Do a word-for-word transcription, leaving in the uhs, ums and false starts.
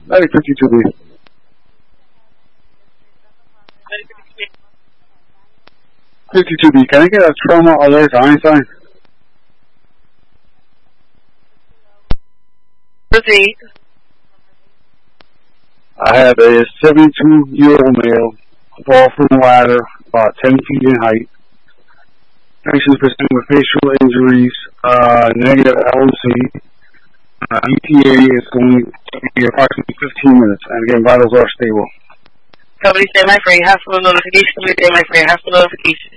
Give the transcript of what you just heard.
Medic fifty-two B. fifty-two B, can I get a trauma alert to Einstein? Proceed. I have a seventy-two-year-old male, fall from a ladder, about ten feet in height. Patient presenting with facial injuries, uh, negative L O C. Uh, E T A is going to be approximately fifteen minutes, and again, vitals are stable. Company stand by for a hospital notification. Company stand by for a hospital notification.